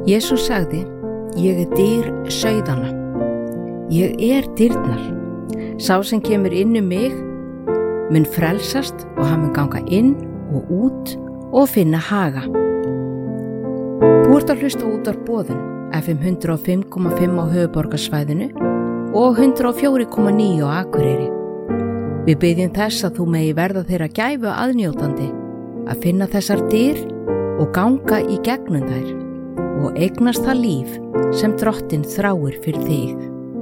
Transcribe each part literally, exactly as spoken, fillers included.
Jesús sagði, ég er dyr sauðanna. Ég er dyrnar. Sá sem kemur inn um mig mun frelsast og hann mun ganga inn og út og finna haga. Þú ert að hlusta út á boðun F M hundrað og fimm komma fimm á höfuðborgarsvæðinu og hundrað og fjögur komma níu á Akureyri. Við biðjum þess að þú megi verða þeirra gæfu aðnjótandi að finna þessar dyr og ganga í gegnum þær og eignast það líf sem Drottinn þráir fyrir þig.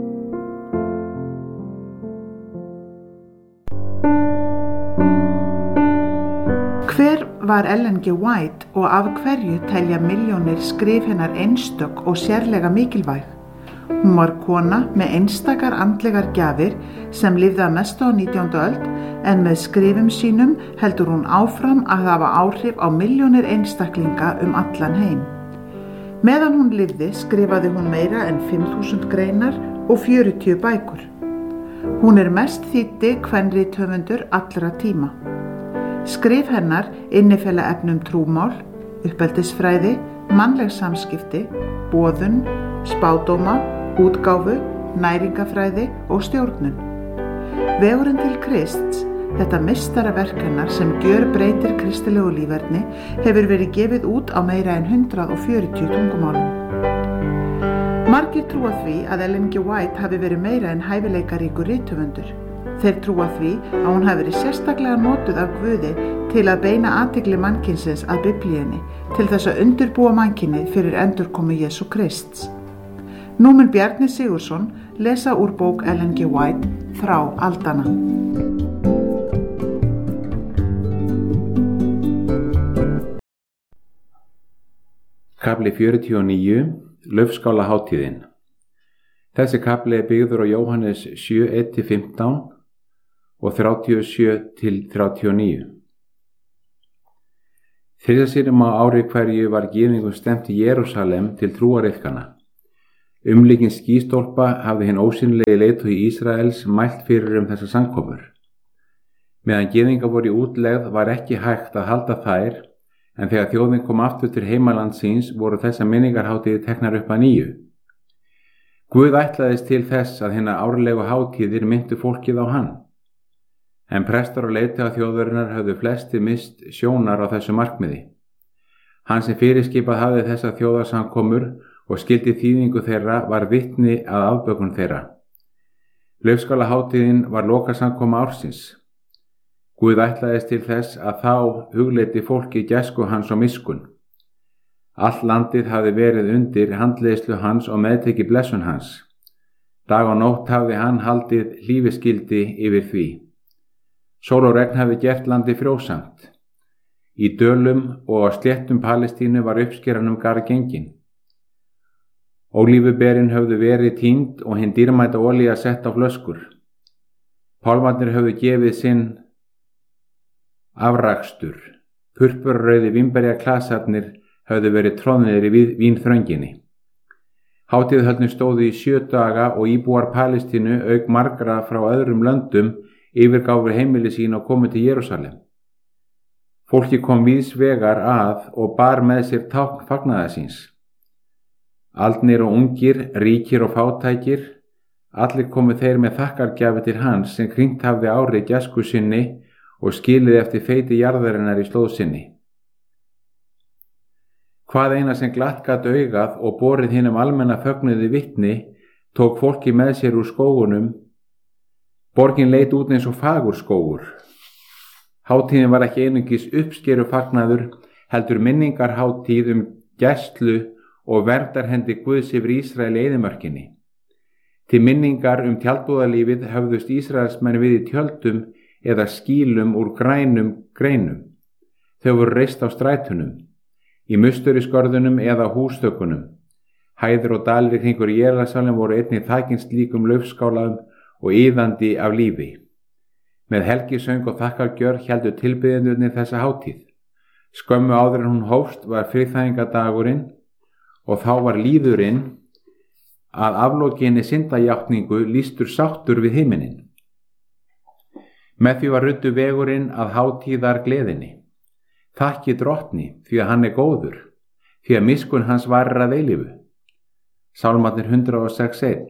Hver var Ellen G. White og af hverju telja milljónir skrif hennar einstök og sérlega mikilvæg? Hún var kona með einstakar andlegar gjafir sem lifði að mestu á nítjándu öld en með skrifum sínum heldur hún áfram að hafa áhrif á milljónir einstaklinga um allan heim. Meðan hún lifði skrifaði hún meira en fimm þúsund greinar og fjörutíu bækur. Hún er mest þýddi kvenrithöfundur allra tíma. Skrif hennar innifela efnum trúmál, uppeldisfræði, mannleg samskipti, boðun, spádóma, útgáfu, næringafræði og stjórnun. Vegurinn til Krists, þetta meistaraverk hennar sem gjörbreytir kristilegu líferni, hefur verið gefið út á meira en hundrað og fjörutíu tungumálum. Margir trúa því að Ellen G. White hafi verið meira en hæfileikaríkur rithöfundur. Þeir trúa því að hún hafi verið sérstaklega notuð af Guði til að beina athygli mannkynsins að Biblíunni til þess að undirbúa mannkynið fyrir endurkomu Jesú Krists. Nú mun Bjarni Sigurðsson lesa úr bók Ellen G. White Þrá aldanna. Kafli fjörutíu og níu, Laufskálahátíðin. Þessi kafli er byggður á Jóhannes sjö, eitt til fimmtán og þrjátíu og sjö til þrjátíu og níu. Þriðja sinnum á ári hverju var gyðingum stefnt í Jerúsalem til trúariðkana. Umlíkin skýstólpa hafði hinn ósýnilegi leiðtogi Ísraels mælt fyrir um þessa samkomur. Meðan gyðingar voru í útlegð var ekki hægt að halda þær, en þegar þjóðin kom aftur til heimaland síns voru þessa minningarhátíðir teknar upp að nýju. Guð ætlaðist til þess að hinna árlegu hátíðir myndu fólkið á hann. En prestar og leiðtogar þjóðarinnar höfðu flesti mist sjónar á þessu markmiði. Hann sem fyrirskipað hafði þessa þjóðarsamkomur og skildi þýðingu þeirra var vitni að afbökun þeirra. Laufskálahátíðin var lokasamkoma ársins. Guð ætlaðist til þess að þá hugleiddi fólki gæsku hans og miskunn. Allt landið hafði verið undir handleiðslu hans og meðteki blessun hans. Dag og nótt hafði hann haldið hlífiskildi yfir því. Sól og regn hafði gert landi frjósamt. Í dölum og á sléttum Palestínu var uppskeran um garð gengin. Ólífuberin höfðu verið tínd og hinn dýrmæta olía sett á flöskur. Pálmarnir höfðu gefið sinn afrakstur. Purpurarauði vínberjaklasarnir höfðu verið troðnir í vínþrönginni. Hátíðahöldin stóðu í sjö daga og íbúar Palestínu auk margra frá öðrum löndum yfirgáfu heimili sín og komu til Jerúsalem. Fólki kom víðs vegar að og bar með sér tákn fagnaðar síns. Aldnir og ungir, ríkir og fátækir, allir komu þeir með þakkargjafi til hans sem kringt hafði árið gæsku sinni og skilið eftir feiti jarðarinnar í slóð sinni. Hvað eina sem glatt gat augað og borið hinum almenna fögnuði vitni, tók fólki með sér úr skógunum. Borgin leit út eins og fagur skógur. Hátíðin var ekki einungis uppskeru fagnaður, heldur minningarhátíð um gæslu og verndarhendi Guðs yfir Ísrael í eyðimörkinni. Til minningar um tjaldbúðalífið höfðust Ísraelsmenn við í tjöldum eða skýlum úr grænum greinum. Þau voru reist á strætunum, í musterisgörðunum eða hústökunum. Hæðir og dalir kringur Jerúsalem voru einnig þakin slíkum laufskálaum og iðandi af lífi. Með helgisöng og þakkargjörð héldu tilbiðjendurnir þessa hátíð. Skömmu áður en hún hófst var friðþægingadagurinn og þá var líðurinn að aflokinni syndajátningu lýstur sáttur við himinin. Með því var ruddu vegurinn að hátíðar gleðinni. Þakki Drottni því að hann er góður. því að miskunn hans varir að eilífu. Sálmarnir hundrað og sex einn.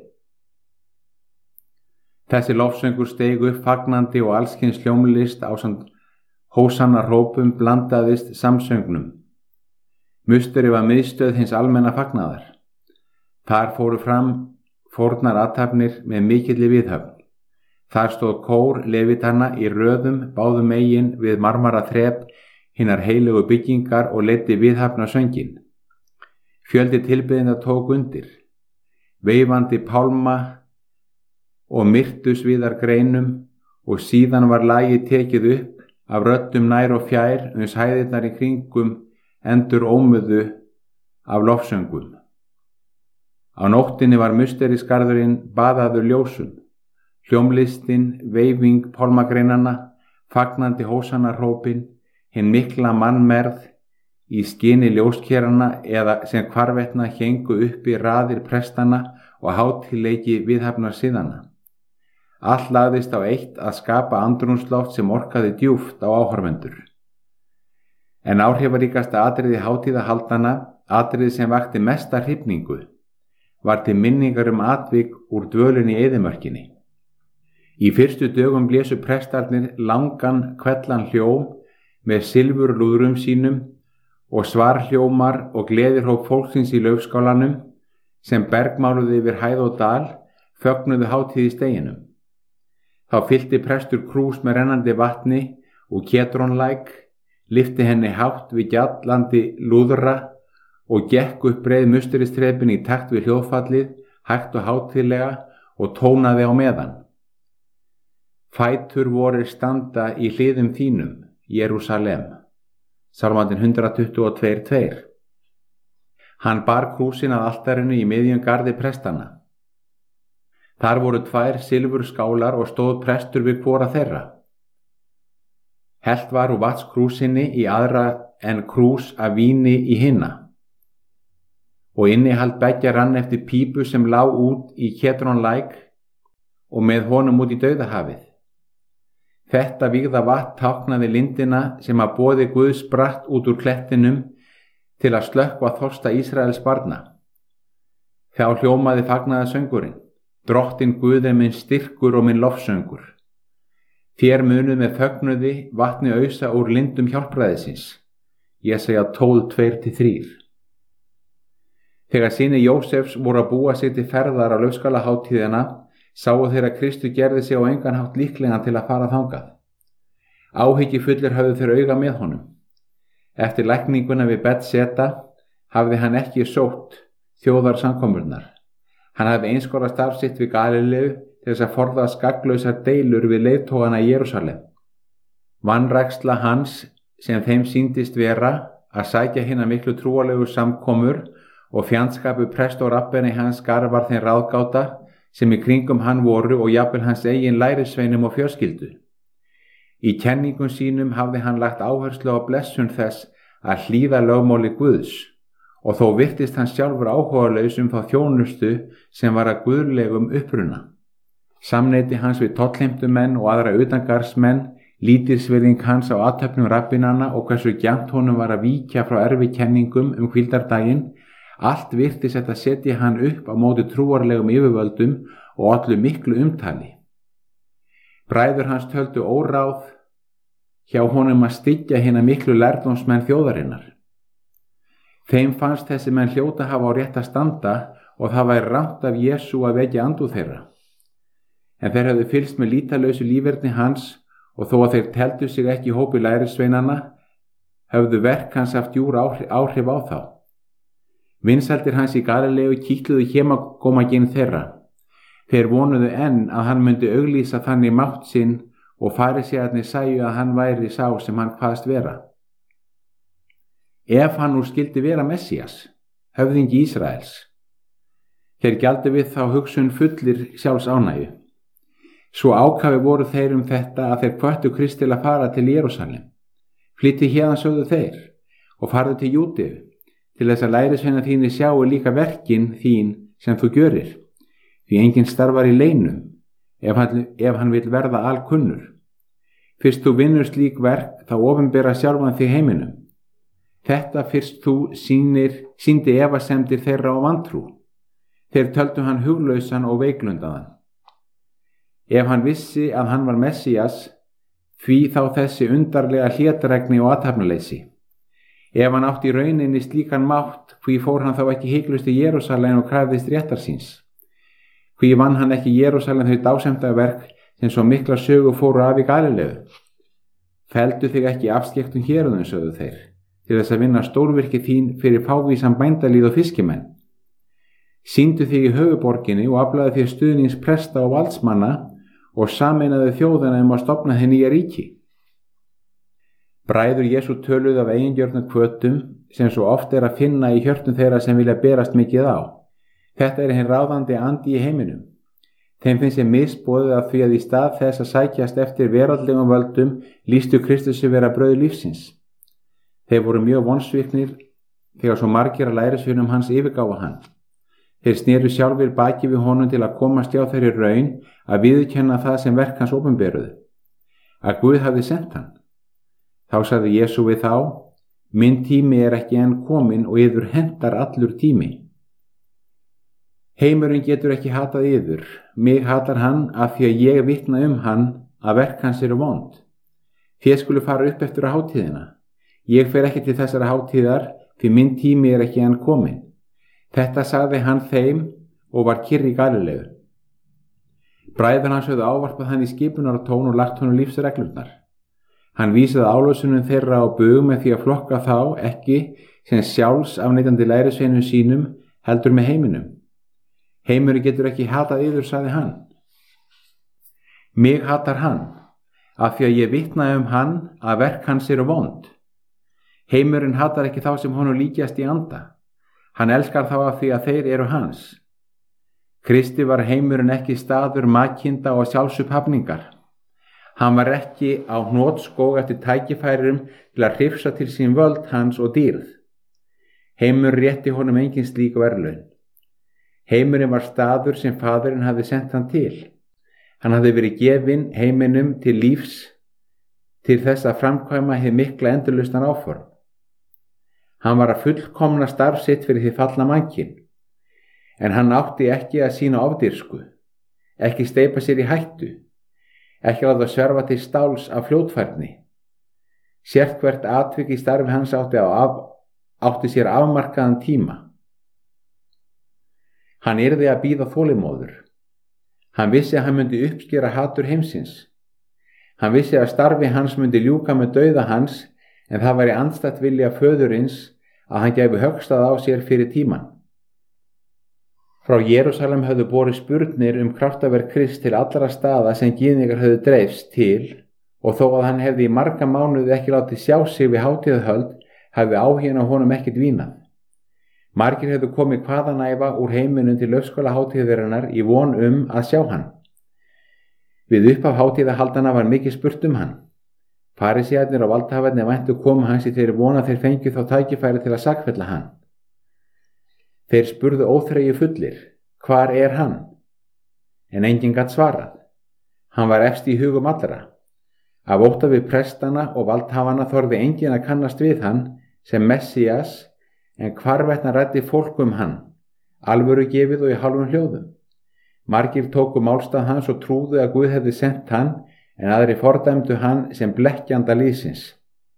Þessi lofsöngur steig upp fagnandi og allskyns hljómlist ásamt hósanna hrópum blandaðist samsöngnum. Musteri var miðstöð hins almenna fagnaðar. Þar fóru fram fórnar athafnir með mikilli viðhöfn. Þar stóð kór levitanna í röðum báðum megin við marmara þrep hinnar heilögu byggingar og leiddi viðhafna söngin. Fjöldi tilbeðinda tók undir. Veifandi pálma og myrtusvíðar greinum og síðan var lagið tekið upp af röddum nær og fjær uns hæðirnar í kringum endur ómuðu af lofsöngum. Á nóttinni var musterisgarðurinn baðaður ljósum. Hljómlistin, veifing pálmagreinanna, fagnandi hósanarhrópin, hinn mikla mannmerð í skini ljóskerana eða sem hvarvetna héngu uppi raðir prestana og hátíðleiki viðhafnar siðana. Allt lagðist á eitt að skapa andrúnsloft sem orkaði djúpt á áhorfendur. En áhrifaríkasta atriði hátíðahaldana, atriði sem vakti mesta hrifningu, var til minningar um atvik úr dvölinni í eyðimörkinni. Í fyrstu dögum blésu prestarnir langan kvellan hljóm með silfurlúðrum sínum og svarhljómar og gleðirhróp fólksins í laufskálanum sem bergmáluði yfir hæð og dal fögnuðu hátíð í steginum. Þá fyllti prestur krús með rennandi vatni og Kédronlæk, lyfti henni hátt við gjallandi lúðra og gekk upp breið musturistrepin í takt við hljóðfallið, hægt og hátíðlega og tónaði á meðan. Fætur vorir standa í hliðum þínum, Jerúsalem. Sálmandinn hundrað tuttugu og tvö tvö. Hann bar krúsin að altarinu í miðjum garði prestana. Þar voru tvær silfurskálar og stóð prestur við hvora þeirra. Hellt var úr vatnskrúsinni í aðra en krús af víni í hinna. Og innihald beggja rann eftir pípu sem lá út í Kédronlæk og með honum út í dauðahafið. Þetta vígða vatn táknaði lindina sem að boði Guðs spratt út úr klettinum til að slökkva þorsta Ísraels barna. Þá hljómaði fagnaði söngurinn. Drottin Guð er minn styrkur og minn lofsöngur. Þér munuð með fögnuði vatni ausa úr lindum hjálpræðisins. Jesaja tólf tvö til þrjú. Þegar synir Jósefs voru að búa sig til ferðar á laufskálaháttíðina, sáu þeir að Kristur gerði sig á engan hátt líklegan til að fara þangað. Áhyggjufullir höfðu þeir auga með honum. Eftir lækninguna við Betseta hafði hann ekki sótt þjóðarsamkomurnar. Hann hafði einskora starf sitt við Galileu til þess að forða skaglausar deilur við leiðtogana í Jerúsalem. Vanræksla hans sem þeim sýndist vera að sækja hina miklu trúarlegu samkomur og fjandskapu prest og rabbeni hans garvar þeim ráðgáta sem í kringum hann voru og jafnvel hans eigin lærisveinum og fjölskyldu. Í kenningum sínum hafði hann lagt áherslu á blessun þess að hlýða lögmáli Guðs og þó virtist hann sjálfur áhugalaus um þá þjónustu sem var að guðlegum uppruna. Samneyti hans við tollheimtumenn og aðra utangarðsmenn, lítilsvirðing hans á athöfnum rabbinanna og hversu gjarnt honum var að víkja frá erfikenningum um hvíldardaginn, allt virtist þetta setja hann upp á móti trúarlegum yfirvöldum og allu miklu umtali. Bræður hans töldu óráð hjá honum að styggja hina miklu lærdómsmenn þjóðarinnar. Þeim fannst þessi menn hljóta hafa á rétt að standa og það væri rangt af Jesú að vekja andúð þeirra. En þeir hefðu fylgst með lítalausu líferni hans og þó að þeir teldu sig ekki í hópi lærisveinanna, höfðu verk hans haft djúr áhrif á þá. Vinsældir hans í Galileu kýtluðu hémagómaginn þeirra. Þeir vonuðu enn að hann myndi auglýsa þannig mátt sinn og farisæarnir sæju að hann væri sá sem hann kvaðst vera. Ef hann nú skildi vera Messías, höfðingi Ísraels. Þeir gjaldu við þá hugsun fullir sjálfs ánægju. Svo ákafi voru þeir um þetta að þeir hvöttu Krist til að fara til Jerúsalem. Flytti héðan sögðu þeir og farðu til Júdeu, til þess að lærisveina þínir sjáu líka verkin þín sem þú gjörir, því enginn starfar í leinum, ef hann, ef hann vil verða alkunnur. Fyrst þú vinnur slík verk, þá opinbera sjálfan þig heiminum. Þetta fyrst þú sýnir, sýndi efasemdir þeirra á vantrú. Þeir töldu hann huglausan og veiklundaðan. Ef hann vissi að hann var Messías, því þá þessi undarlega hlédrægni og athafnaleysi. Ef hann átti í rauninni slíkan mátt, hví fór hann þá ekki hiklaust í Jerúsalem og krafðist réttar síns? Hví vann hann ekki í Jerúsalem þau dásemdaverk sem svo mikla sögu fóru af í Galileu? Feldu þig ekki afskektum hérðum, sögðu þeir, til þess að vinna stórvirki þín fyrir fávísan bændalíð og fiskimenn. Sýndu þig í höfuborginni og aflaðu þér stuðnings presta og valdsmanna og sameinaðu þjóðina um að stofna þið nýja ríki. Bræður Jesú töluðu af eigingjörnum hvötum sem svo oft er að finna í hjörtum þeirra sem vilja berast mikið á. Þetta er hinn ráðandi andi í heiminum. Þeim finnst ég misboðið af því að í stað þess að sækjast eftir veraldlegum völdum lýstu Kristusi vera brauð lífsins. Þeir voru mjög vonsviknir þegar svo margir að lærisveinum hans yfirgáfa hann. Þeir sneru sjálfir baki við honum til að komast hjá þeirri raun að viðurkenna það sem verk hans opinberuðu, að Guð hafði sent hann. Þá sagði Jesú við þá: Minn tími er ekki enn kominn og yður hentar allur tími. Heimurinn getur ekki hatað yður, mig hatar hann af því að ég vitna um hann að verk hans eru vond. Þér skulu fara upp eftir á hátíðina. Ég fer ekki til þessara hátíðar því minn tími er ekki enn kominn. Þetta sagði hann þeim og var kyrr í Galileu. Bræður hans höfðu ávarpað hann í skipunartón og lagt honum lífsreglurnar. Hann vísaði álösunum þeirra á bug með því að flokka þá ekki sem sjálfs afneitandi lærisveinum sínum heldur með heiminum. Heimurinn getur ekki hatað yður, sagði hann. Mig hatar hann, af því að ég vitna um hann að verk hans eru vond. Heimurinn hatar ekki þá sem honum líkjast í anda. Hann elskar þá af því að þeir eru hans. Kristi var heimurinn ekki staður makinda og sjálfsupphafningar. Hann var ekki á hnotskóg eftir tækifærum til að hrifsa til sín völd hans og dýrð. Heimur rétti honum engin slík verðlaun. Heimurinn var staður sem Faðirinn hafði sent hann til. Hann hafði verið gefinn heiminum til lífs til þess að framkvæma hið mikla endurlausnar áform. Hann var að fullkomna starf sitt fyrir því fallna mannkyn, en hann átti ekki að sína ofdýrsku, ekki steypa sér í hættu, ekki láta sverfa til stáls af fljótfærni. Sérhvert atvik í starfi hans átti, af, átti sér afmarkaðan tíma. Hann yrði að bíða þolinmóður. Hann vissi að hann myndi uppskera hatur heimsins. Hann vissi að starfi hans myndi ljúka með dauða hans, en það var í andstætt vilja föðurins að hann gæfi höggstað á sér fyrir tíman. Frá Jerúsalem höfðu borið spurnir um kraftaverk Krists til allra staða sem gyðingar höfðu dreifst til, og þó að hann hefði í marga mánuði ekki látið sjá sig við hátíðahöld, hefði áhuginn á honum ekkert dvínað. Margir hefðu komið hvaðanæfa úr heiminum til laufskála hátíðarinnar í von um að sjá hann. Við upphaf hátíðahaldana var mikið spurt um hann. Farisæarnir og valdhafarnir væntu komu hans í þeirri von að þeir fengju þá tækifæri til að sakfella hann. Þeir spurðu óþreyju fullir: Hvar er hann? En enginn gat svarað. Hann var efst í hugum allra. Af ótta við prestana og valdhafana þorði enginn að kannast við hann sem Messías, en hvarvetna ræddi fólk um hann, alvöru gefið og í hálfum hljóðum. Margir tóku málstað hans og trúðu að Guð hefði sent hann, en aðri fordæmdu hann sem blekkjanda lýðsins.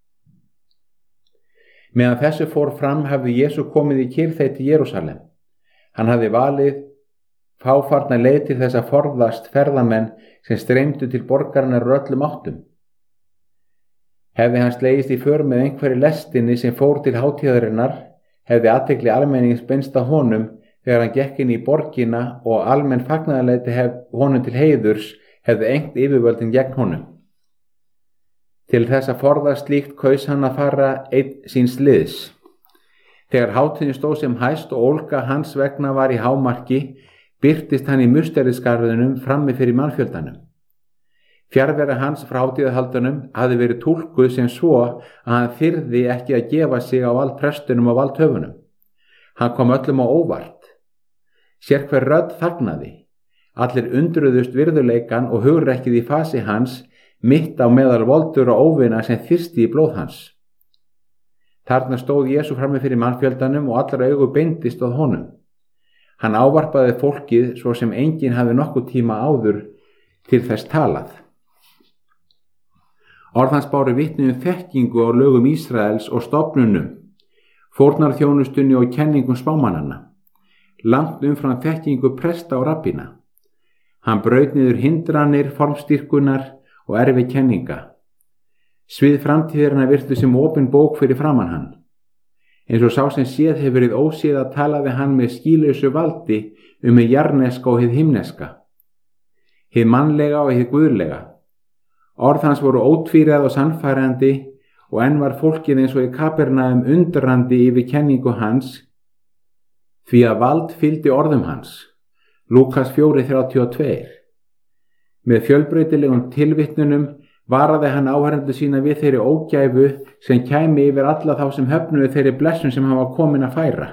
Meðan þessu fór fram hafði Jesú komið í kyrrþeyt í Jerúsalem. Hann hafði valið fáfarna leið til þess að forðast ferðamenn sem streymdu til borgarinnar úr öllum áttum. Hefði hann slegist í för með einhverju lestinni sem fór til hátíðarinnar, hefði athygli almennings beinst að honum þegar hann gekk inn í borgina og almenn fagnaðarlæti honum til heiðurs hefði engt yfirvöldin gegn honum. Til þess að forðast slíkt kaus hann að fara einn síns liðs. Þegar hátíðin stóð sem hæst og ólga hans vegna var í hámarki, birtist hann í musterisgarðinum frammi fyrir mannfjöldanum. Fjarvera hans frá hátíðahaldunum hafði verið túlkuð sem svo að hann þyrði ekki að gefa sig á vald prestunum og valdhöfunum. Hann kom öllum á óvart. Sérhver rödd þagnaði. Allir undruðust virðuleikan og hugrekkið í fasi hans, mitt á meðal voldur og óvina sem þyrsti í blóð hans. Þarna stóð Jesú frammi fyrir mannfjöldanum og allra augu beindist að honum. Hann ávarpaði fólkið svo sem enginn hafi nokkuð tíma áður til þess talað. Orð hans báru vitni um þekkingu á lögum Ísraels og stofnunum, fórnarþjónustunni og kenningum spámannanna, langt umfram þekkingu presta og rabbína. Hann braut niður hindranir, formstyrkunar og erfi kenninga. Svið framtíðarinnar virtu sem opin bók fyrir framan hann. Eins og sá sem séð hefur verið óséð að talaði hann með skýlausu valdi um hið jarneska og hið himneska, hið mannlega og hið guðlega. Orð hans voru ótvíræð og sannfærandi og enn var fólkið eins og í Kapernaum undrandi yfir kenningu hans, því að vald fylgdi orðum hans. Lúkas fjögur þrjátíu og tvö. Með fjölbreytilegum tilvitnunum varaði hann áheyrendur sína við þeirri ógæfu sem kæmi yfir alla þá sem höfnuðu þeirri blessun sem hann var komin að færa.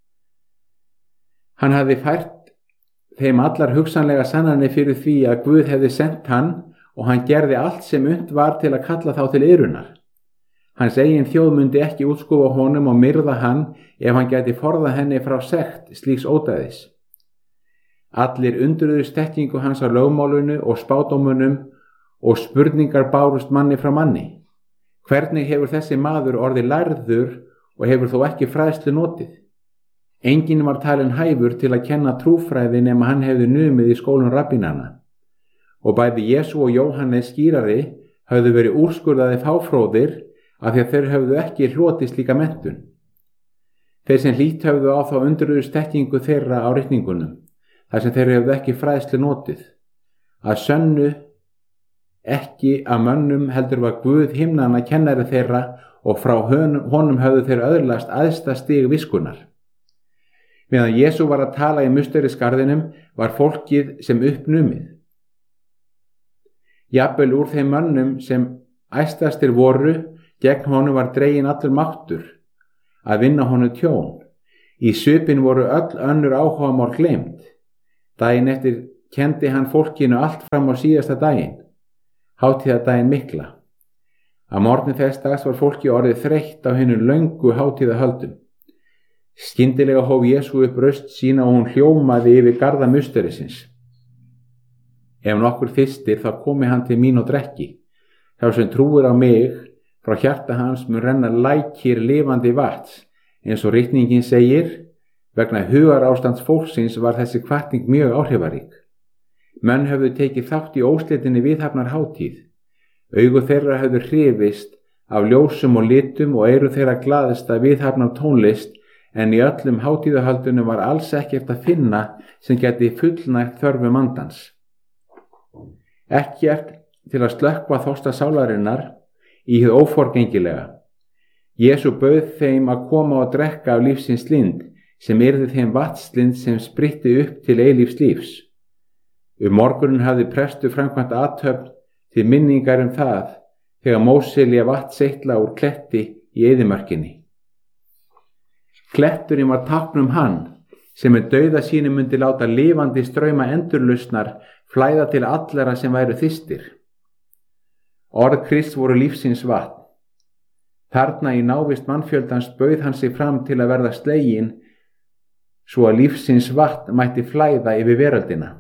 Hann hafði fært þeim allar hugsanlega sannanir fyrir því að Guð hefði sent hann og hann gerði allt sem unnt var til að kalla þá til iðrunar. Hans eigin þjóð myndi ekki útskúfa honum og myrða hann ef hann gæti forðað henni frá sekt slíks ódæðis. Allir undruðust þekkingu hans á lögmálinu og spádómunum og spurningar bárust manni frá manni. Hvernig hefur þessi maður orðið lærður og hefur þó ekki fræðslu notið? Enginn var talinn hæfur til að kenna trúfræði nema hann hefði numið í skólum rabbínanna. Og bæði Jesú og Jóhannes skýrari höfðu verið úrskurðaði fáfróðir af því að þeir höfðu ekki hlotið slíka menntun. Þeir sem hlýtt höfðu á þá undruðust þekkingu þeirra á ritningunum, þar sem þeir höfðu ekki fræðslu notið. Að sönnu ekki að mönnum heldur var Guð himnanna kennari þeirra og frá honum höfðu þeir öðlast æðsta stig viskunnar. Meðan Jesú var að tala í musterisgarðinum var fólkið sem uppnumið. Jafnvel úr þeim mönnum sem æstastir voru, gegn honum var dreginn allur máttur að vinna honum tjón. Í svipinn voru öll önnur áhugamál gleymt. Daginn eftir kendi hann fólkinu allt fram á síðasta daginn, hátíðardaginn mikla. Að morgni þess dags var fólki orðið þreytt á hinum löngu hátíðahöldum. Skyndilega hóf Jesú upp röst sína og hún hljómaði yfir garða musterisins. Ef nokkur þyrstir þá komi hann til mín og drekki. Sá sem trúir á mig, frá hjarta hans mun renna lækir lifandi vatns, eins og ritningin segir, vegna hugarástands fólksins var þessi hvatning mjög áhrifarík. Menn höfðu tekið þátt í óslitinni viðhafnar hátíð. Augu þeirra höfðu hrifist af ljósum og litum og eyru þeirra glaðist að viðhafnar tónlist, en í öllum hátíðahöldunum var alls ekkert að finna sem geti fullnægt þörfum andans. Ekkert til að slökkva þorsta sálarinnar í hið óforgengilega. Jesú bauð þeim að koma og drekka af lífsins lind, sem yrði þeim vatnslind sem spritti upp til eilífs lífs. Um morgunin hafði prestur framkvæmt athöfn til minningar um það þegar Móselía vatn seitla úr kletti í eyðimörkinni. Kletturinn var tákn um hann sem með dauða sínu myndi láta lifandi strauma endurlausnar flæða til allara sem væru þyrstir. Orð Krists voru lífsins vatn. Þarna í návist mannfjöldans bauð hann sig fram til að verða sleginn svo að lífsins vatn mætti flæða yfir veröldina.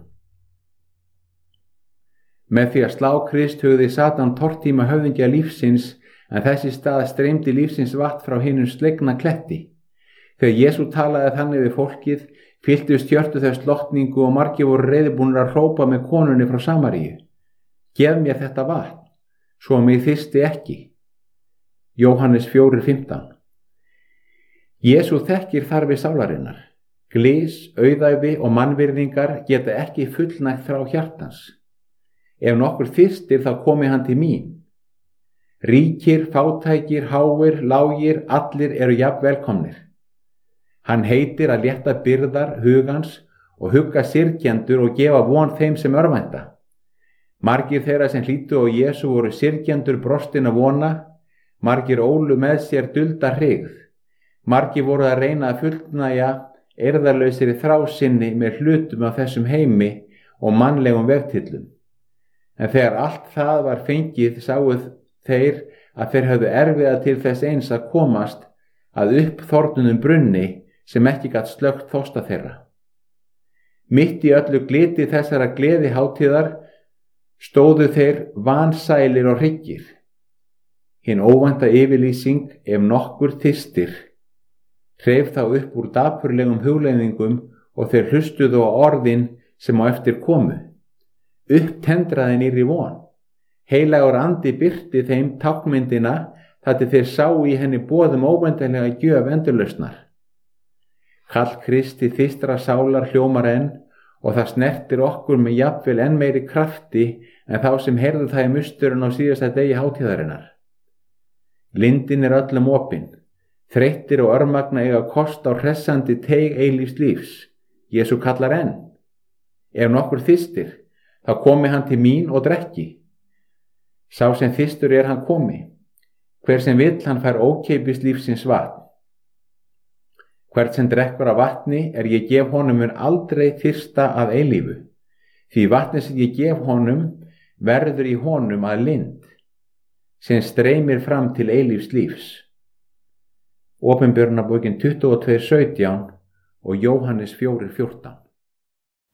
Með því að slá Krist hugði Satan tortíma höfðingja lífsins, en þessi stað streymdi lífsins vatn frá hinum slegna kletti. Þegar Jesú talaði þannig við fólkið, fylltust hjörtu þau slottningu og margir voru reiðubúnir að hrópa með konunni frá Samaríu: Gef mér þetta vatn, svo að mig þyrsti ekki. Jóhannes fjögur fimmtán. Jesú þekkir þarfir sálarinnar. Glys, auðæfi og mannvirðingar geta ekki fullnægt þrá hjartans. Ef nokkur þyrstir þá komi hann til mín. Ríkir, fátækir, háir, lágir, allir eru jafn velkomnir. Hann heitir að létta byrðar hugans og hugga syrgjendur og gefa von þeim sem örvænta. Margir þeirra sem hlýddu á Jesú voru syrgjendur brostin að vona, margir ólu með sér dulda hryggð. Margir voru að reyna að fullnægja eirðarlausir í þrásinni með hlutum af þessum heimi og mannlegum vegtillum. En þegar allt það var fengið sáu þeir að þeir höfðu erfiða til þess eins að komast að uppþornunum brunni sem ekki gat slökkt þorsta þeirra. Mitt í öllu gliti þessara gleði hátíðar stóðu þeir vansælir og hryggir. Hinn óvænta yfirlýsing, ef nokkur þyrstir, hreif þá upp úr dapurlegum hugleiðingum og þeir hlustuðu á orðin sem á eftir komu. Upptendraði nýrri von. Heilagur andi birti þeim tákmyndina þar til þeir sáu í henni boðum óvæntanlega gjöf endurlausnar. Kall Kristi þystra sálar hljómar enn og það snertir okkur með jafnvel enn meiri krafti en þá sem heyrðu það í musturinn á síðasta degi hátíðarinnar. Lindin er öllum opin, þreyttir og örmagna eiga kost á hressandi teig eilífs lífs. Jesú kallar enn. Ef nokkur þyrstir, þá komi hann til mín og drekki. Sá sem þyrstur er hann komi. Hver sem vill hann fær ókeypis lífsins vatn. Hvert sem drekkur af vatni er ég gef honum mun aldrei þyrsta að eilífu, því vatni sem ég gef honum verður í honum að lind, sem streymir fram til eilífs lífs. Opinberunarbókin tuttugu og tvö sautján og Jóhannes fjögur fjórtán.